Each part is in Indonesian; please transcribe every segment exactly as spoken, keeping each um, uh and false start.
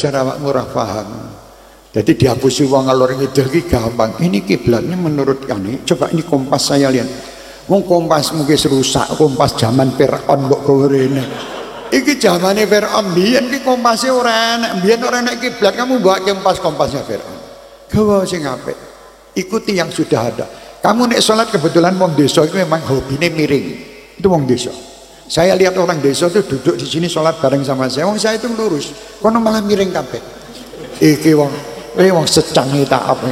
belajar awakmu ora paham. Jadi dihapusi wong ngalor ngidul ki gampang. Ini kiblatnya menurut kami. Coba ini kompas saya lihat. Wong kompas mungkin rusak, kompas zaman Firaun kok kowe rene. Iki zamane Firaun biyen ki kompase ora enak. Biyen ora enak kiblat, kamu bawa kompas-kompasnya Firaun. Gawa sing apik. Ikuti yang sudah ada. Kamu nek salat kebetulan wong desa itu memang hobine miring. Itu wong desa. Saya lihat orang desa itu duduk di sini sholat bareng sama saya. Wong saya itu lurus, kono malah miring kabeh. Iki wong, eh wong secangi tak apa.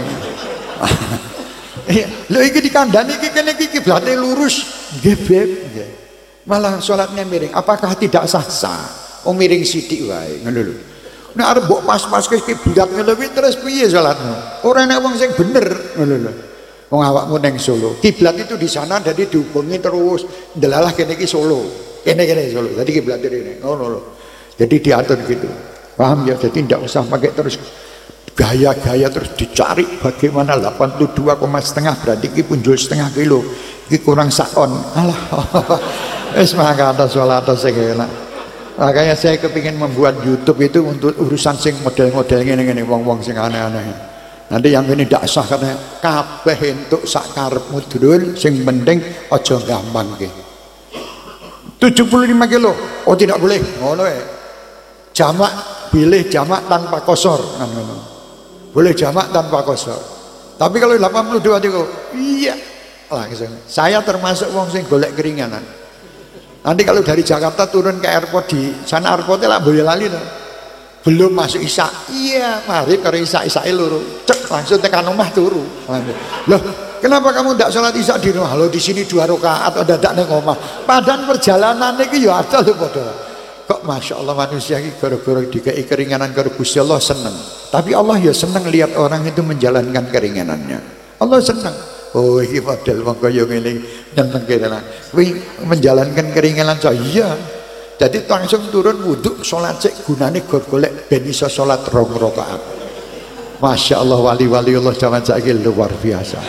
Lho iki dikandani iki kene iki kiblate lurus, nggih Beb. Malah sholatnya miring. Apakah tidak sah-sah? Wong miring sithik wae, ngono lho. Nek arep mbok pas-pas ke kiblat ngono kuwi terus piye sholatmu? Ora enak wong sing bener, ngono lho. Wong awakmu neng Solo, kiblat itu di sana jadi dihubungi terus, delalah kene iki Solo, kene kene Solo, jadi kiblat ini, oh no, no. Jadi diatur gitu, paham ya? Jadi tidak usah pakai terus gaya-gaya terus dicari bagaimana delapan puluh dua koma setengah berarti ki punjul setengah kilo, ki kurang sakon, alah, es maka ada sholat atau segala. Makanya saya kepingin membuat YouTube itu untuk urusan sing model-model gini-gini, wong-wong sing aneh-aneh. Nanti yang ini tidak sah karena kabeh entuk sak karepmu dulur, sing penting aja gampang ke. tujuh puluh lima kilo, oh tidak boleh, ngono ya. Jamak, pilih jamak tanpa kosor, kan ngono. Boleh jamak tanpa kosor. Tapi kalau delapan puluh dua kilo, iya langsung. Saya termasuk wong sing golek keringanan. Nanti kalau dari Jakarta turun ke airport di sana airportnya lah boleh lali loh. Belum masuk isya, iya mari karo isya isya luru, cek langsung tekan rumah turu. Loh, kenapa kamu tidak sholat isya di rumah? Lo di sini dua rakaat atau dadak neng omah. Padahal perjalanan ini ya ada loh bodoh. Kok masya Allah manusia ini gara-gara dikei keringanan karo Gusti Allah seneng. Tapi Allah ya seneng lihat orang itu menjalankan keringanannya. Allah seneng. Oh ini model wong kaya ngene nyeneng kene. Kuwi menjalankan keringanan saya. Jadi langsung turun wudhu sholat cek gunane golek ben iso sholat rong rakaat. Masya Allah wali-wali Allah zaman saiki luar biasa.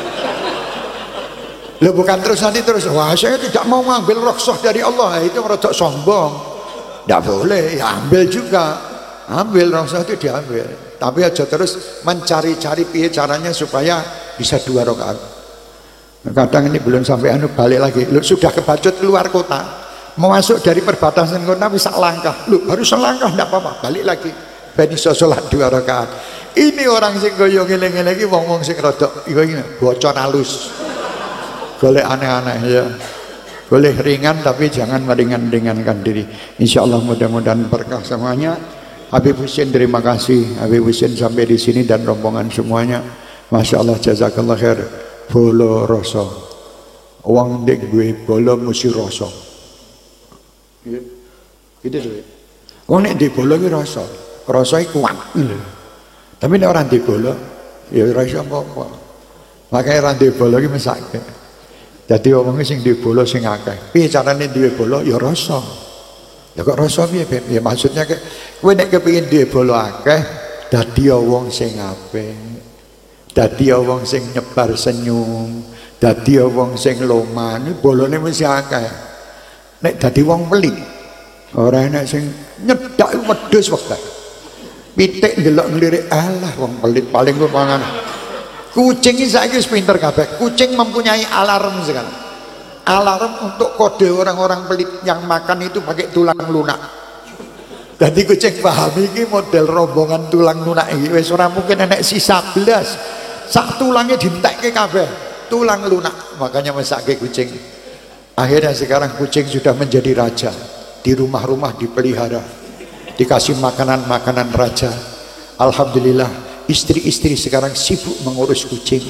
Lo bukan terus nanti terus wah saya tidak mau ngambil rukhsah dari Allah, itu rada sombong. Tidak boleh, ya ambil juga. Ambil rukhsah itu diambil. Tapi aja terus mencari-cari piye caranya supaya bisa dua rakaat. Kadang ini belum sampai anu balik lagi. Lo sudah kebacut keluar kota. Mau masuk dari perbatasan kota bisa langkah, lu harus selangkah tidak apa-apa, balik lagi ben iso sholat dua rakaat. Ini orang sing koyo ngene-ngene iki wong-wong sing rada iki bocor halus, boleh aneh-aneh ya, boleh ringan tapi jangan meringan-ringankan diri. Insya Allah mudah-mudahan berkah semuanya. Habib Husin terima kasih, Habib Husin sampai di sini dan rombongan semuanya. Masya Allah jazakallah khair. Bolo rasa, wong ndek duwe bolo mesti rasa. Gitu tuh. Wong nek dibolo ki rasa, rasa iku kuat. Tapi nek ora dibolo ya ora iso apa-apa. Makane ora dibolo ki mesake. Dadi wong sing dibolo sing akeh. Piye carane duwe bolo ya rasa. Ya kok rasa piye, Beb? Ya maksudnya ke kowe nek kepengin duwe bolo akeh, dadi wong sing apik. Dadi wong sing nyebar senyum, dadi wong sing loman, bolone mesti akeh. Nek dadi wong pelit ora enak sing nyedak wedhus wekdal pitik ndelok ngelirik alah wong pelit paling ku pangan kucing iki saiki wis pinter kabeh. Kucing mempunyai alarm sekarang, alarm untuk kode orang-orang pelit yang makan itu pakai tulang lunak. Jadi kucing paham iki model rombongan tulang lunak iki wis ora mungkin enek sisa belas sak tulangnya dientekke kabeh tulang lunak. Makanya mesake kucing. Akhirnya sekarang kucing sudah menjadi raja, di rumah-rumah dipelihara, dikasih makanan-makanan raja. Alhamdulillah istri-istri sekarang sibuk mengurus kucing.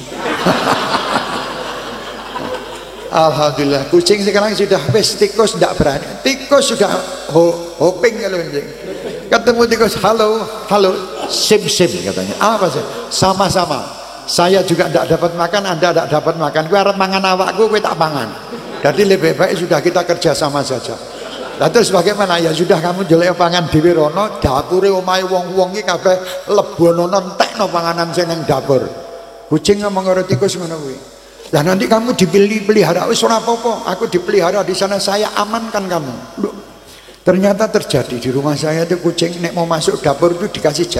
Alhamdulillah kucing sekarang sudah best, tikus tidak berani, tikus sudah ho hoping kalau ketemu tikus halo halo sim sim katanya apa sih sama-sama saya juga tidak dapat makan, anda tidak dapat makan, gue harap mangan awakku, gue tak mangan. Jadi lebih baik sudah kita kerja sama saja. Lah terus bagaimana? Ya sudah kamu jelek pangan dhewe rono, dapure omahe wong-wong iki kabeh lebono entekno panganan sing nang dapur. Kucing ngomong karo tikus ngono kuwi. Lah nanti kamu dipilih pelihara wis ora apa-apa, aku dipelihara di sana saya amankan kamu. Loh, ternyata terjadi di rumah saya itu kucing nek mau masuk dapur itu dikasih